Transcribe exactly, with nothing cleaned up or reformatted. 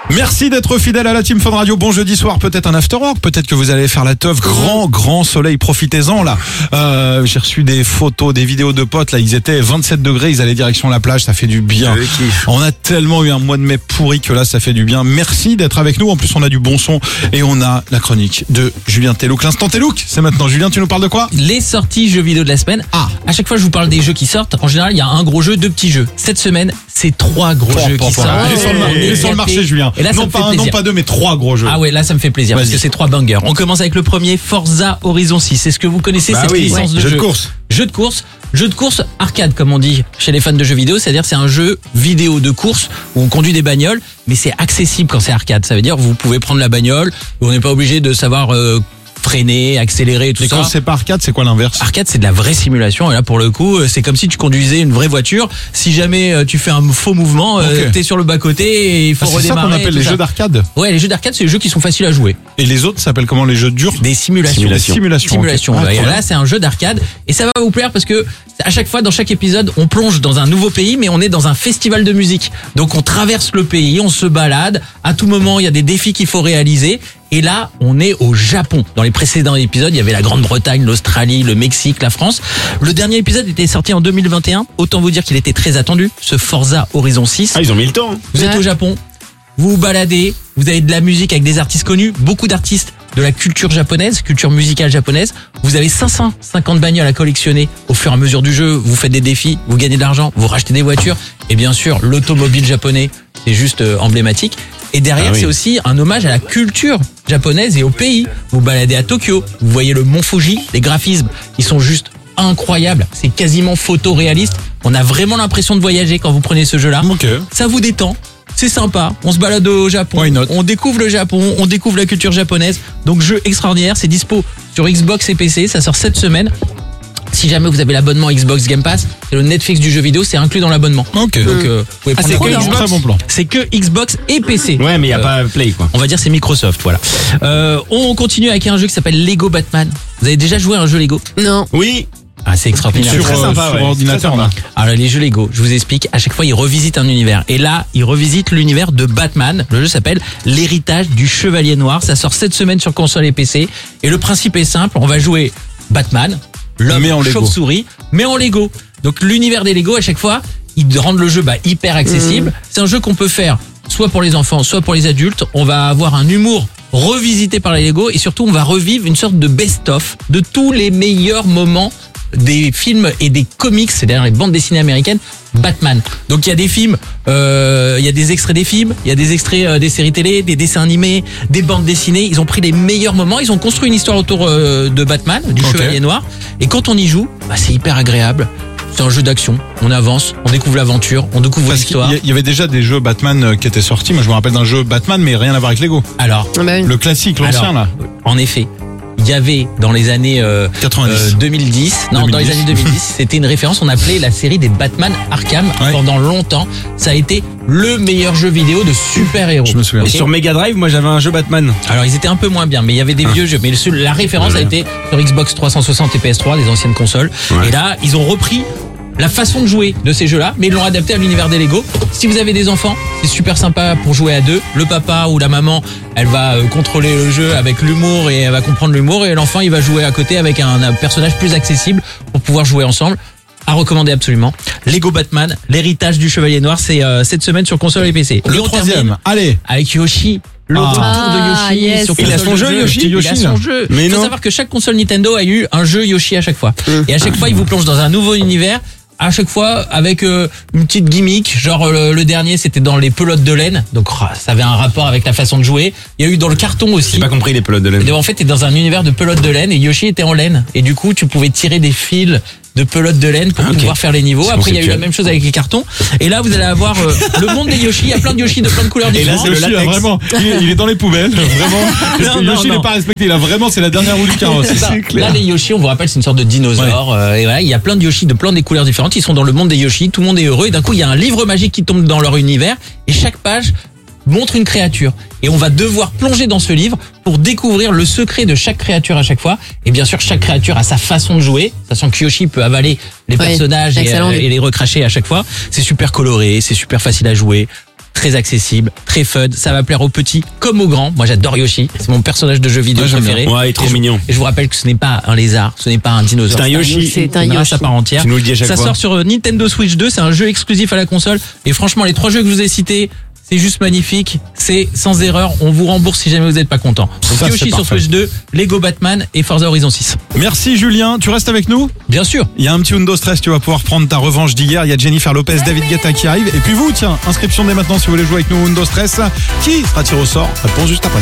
Merci d'être fidèle à la Team Fun Radio. Bon jeudi soir, peut-être un after work, peut-être que vous allez faire la teuf. Grand, grand soleil, profitez-en là. Euh, j'ai reçu des photos, des vidéos de potes là. Ils étaient vingt-sept degrés, ils allaient direction la plage, ça fait du bien. On a tellement eu un mois de mai pourri que là, ça fait du bien. Merci d'être avec nous. En plus, on a du bon son et on a la chronique de Julien Telouk. L'instant Telouk, c'est maintenant. Julien, tu nous parles de quoi? Les sorties jeux vidéo de la semaine. Ah, à chaque fois je vous parle des jeux qui sortent. En général, il y a un gros jeu, deux petits jeux. Cette semaine, c'est trois gros Pop, jeux pop, qui pop. sortent. Il est sur le, mar- il est sur le marché, Julien. Et là, ça non, me pas fait un, plaisir. non pas deux, mais trois gros jeux. Ah ouais, là ça me fait plaisir Vas-y. parce que c'est trois bangers. On commence avec le premier, Forza Horizon six. Est-ce que vous connaissez Bah cette oui, licence ouais. de Jeu jeu de course. Jeu de course, jeu de course arcade comme on dit chez les fans de jeux vidéo, c'est-à-dire c'est un jeu vidéo de course où on conduit des bagnoles, mais c'est accessible quand c'est arcade. Ça veut dire vous pouvez prendre la bagnole, on n'est pas obligé de savoir euh, freiner, accélérer et tout Et ça. quand c'est pas arcade, c'est quoi l'inverse? Arcade, c'est de la vraie simulation. Et là, pour le coup, c'est comme si tu conduisais une vraie voiture. Si jamais euh, tu fais un faux mouvement, euh, Ok. t'es sur le bas-côté et il faut Ah, c'est ça redémarrer. qu'on appelle tout les ça. jeux d'arcade. Ouais, les jeux d'arcade, c'est les jeux qui sont faciles à jouer. Et les autres s'appellent comment, les jeux durs? Des simulations. Simulation. Simulation, Simulation. ok. Ah, Et trop là, bien. c'est un jeu d'arcade. Et ça va vous plaire parce que à chaque fois, dans chaque épisode, on plonge dans un nouveau pays, mais on est dans un festival de musique. Donc, on traverse le pays, on se balade. À tout moment, il y a des défis qu'il faut réaliser. Et là, on est au Japon. Dans les précédents épisodes, il y avait la Grande-Bretagne, l'Australie, le Mexique, la France. Le dernier épisode était sorti en deux mille vingt et un. Autant vous dire qu'il était très attendu, ce Forza Horizon six. Ah, ils ont mis le temps. Vous êtes au Japon, vous vous baladez, vous avez de la musique avec des artistes connus, beaucoup d'artistes de la culture japonaise, culture musicale japonaise. Vous avez cinq cent cinquante bagnoles à collectionner au fur et à mesure du jeu. Vous faites des défis, vous gagnez de l'argent, vous rachetez des voitures. Et bien sûr, l'automobile japonais, c'est juste euh, emblématique. Et derrière, Ah oui. c'est aussi un hommage à la culture japonaise et au pays. Vous baladez à Tokyo, vous voyez le mont Fuji, les graphismes, ils sont juste incroyables. C'est quasiment photoréaliste. On a vraiment l'impression de voyager quand vous prenez ce jeu-là. Ok. Ça vous détend, c'est sympa, on se balade au Japon, Why not? on découvre le Japon, on découvre la culture japonaise. Donc jeu extraordinaire, c'est dispo sur Xbox et P C, ça sort cette semaine. Si jamais vous avez l'abonnement Xbox Game Pass, c'est le Netflix du jeu vidéo, c'est inclus dans l'abonnement. Ok. Donc euh, vous pouvez Ah, prendre c'est la que Xbox. Très bon plan. C'est que Xbox et P C. Ouais, mais il n'y a Euh, pas Play, quoi. On va dire c'est Microsoft, voilà. Euh, on continue avec un jeu qui s'appelle Lego Batman. Vous avez déjà joué à un jeu Lego? Non. Oui. Ah, c'est extraordinaire. Sur, très euh, sympa, sur ouais. ordinateur, Très là. Alors les jeux Lego, je vous explique, à chaque fois ils revisitent un univers. Et là, ils revisitent l'univers de Batman. Le jeu s'appelle L'héritage du Chevalier Noir. Ça sort cette semaine sur console et P C. Et le principe est simple, on va jouer Batman, Mais en l'homme Lego. chauve-souris, mais en Lego. Donc l'univers des Lego, à chaque fois, ils rendent le jeu bah, hyper accessible. C'est un jeu qu'on peut faire soit pour les enfants, soit pour les adultes. On va avoir un humour revisité par les Lego et surtout on va revivre une sorte de best-of de tous les meilleurs moments des films et des comics, c'est-à-dire les bandes dessinées américaines, Batman. Donc il y a des films, euh, il y a des extraits des films, il y a des extraits euh, des séries télé, des dessins animés, des bandes dessinées. Ils ont pris les meilleurs moments, ils ont construit une histoire autour euh, de Batman, du Ok. Chevalier Noir. Et quand on y joue, bah, c'est hyper agréable. C'est un jeu d'action, on avance, on découvre l'aventure, on découvre Parce qu'il l'histoire. y a- il y avait déjà des jeux Batman euh, qui étaient sortis. Moi, je me rappelle d'un jeu Batman, mais rien à voir avec Lego. Alors, Ah bah oui. Le classique, l'ancien, Alors, là. en effet, il y avait dans les années euh, quatre-vingt-dix. euh, deux mille dix, non, dans les deux mille dix. années deux mille dix, c'était une référence. On appelait la série des Batman Arkham Ouais. pendant longtemps. Ça a été le meilleur jeu vidéo de super-héros. Je me souviens. Et Ok. sur Mega Drive, moi j'avais un jeu Batman. Alors ils étaient un peu moins bien, mais il y avait des vieux jeux. Mais le seul- la référence Ouais. a été sur Xbox trois cent soixante et P S trois, des anciennes consoles. Ouais. Et là, ils ont repris la façon de jouer de ces jeux-là, mais ils l'ont adapté à l'univers des Lego. Si vous avez des enfants, c'est super sympa pour jouer à deux. Le papa ou la maman, elle va euh, contrôler le jeu avec l'humour et elle va comprendre l'humour. Et l'enfant, il va jouer à côté avec un, un personnage plus accessible pour pouvoir jouer ensemble. À recommander absolument. Lego Batman, l'héritage du Chevalier Noir, c'est euh, cette semaine sur console et P C. Le Et on troisième. termine Allez. avec Yoshi. Le Ah. retour Ah, de Yoshi yes. sur Il a console son de jeu, Yoshi Il a Yoshi, son là. jeu. Mais Il faut non. savoir que chaque console Nintendo a eu un jeu Yoshi à chaque fois. Et à chaque fois, il vous plonge dans un nouveau univers. À chaque fois avec euh, une petite gimmick, genre euh, le, le dernier c'était dans les pelotes de laine, donc oh, ça avait un rapport avec la façon de jouer. Il y a eu dans le carton aussi. J'ai pas compris les pelotes de laine. Et en fait, t'es dans un univers de pelotes de laine et Yoshi était en laine. Et du coup, tu pouvais tirer des fils de pelotes de laine pour Ah, ok. pouvoir faire les niveaux. C'est Après, il y a eu la conceptuel. même chose avec les cartons. Et là, vous allez avoir euh, le monde des Yoshi. Il y a plein de Yoshi de plein de couleurs Et là, différentes. c'est le Yoshi, là, latex. vraiment, il est, il est dans les poubelles, vraiment. Non, non, Yoshi non. n'est pas respecté. Là, vraiment, c'est la dernière roue du carrosse. C'est ça. Là, les Yoshi, on vous rappelle, c'est une sorte de dinosaure. Euh, et voilà, il y a plein de Yoshi de plein des couleurs différentes. Ils sont dans le monde des Yoshi. Tout le monde est heureux. Et d'un coup, il y a un livre magique qui tombe dans leur univers. Et chaque page montre une créature. Et on va devoir plonger dans ce livre pour découvrir le secret de chaque créature à chaque fois. Et bien sûr, chaque créature a sa façon de jouer. Sachant que Yoshi peut avaler les Ouais, personnages et, excellent. euh, et les recracher à chaque fois. C'est super coloré, c'est super facile à jouer. très accessible, très fun. Ça va plaire aux petits comme aux grands. Moi, j'adore Yoshi. C'est mon personnage de jeu vidéo Ouais, j'aime préféré. bien. Ouais, il est trop Et je- mignon. Et je vous rappelle que ce n'est pas un lézard, ce n'est pas un dinosaure. C'est un Yoshi. C'est un une race Yoshi. à part entière. Tu nous le dis à chaque Ça fois. sort sur euh, Nintendo Switch deux. C'est un jeu exclusif à la console. Et franchement, les trois jeux que je vous ai cités, c'est juste magnifique. C'est sans erreur. On vous rembourse si jamais vous n'êtes pas content. Donc Ça, Yoshi c'est sur parfait. Switch deux, Lego Batman et Forza Horizon six. Merci Julien, tu restes avec nous? Bien sûr. Il y a un petit Undo Stress, tu vas pouvoir prendre ta revanche d'hier. Il y a Jennifer Lopez, David Guetta qui arrive. Et puis vous, tiens, inscription dès maintenant si vous voulez jouer avec nous au Undo Stress. Qui sera tiré au sort? Réponse juste après ça.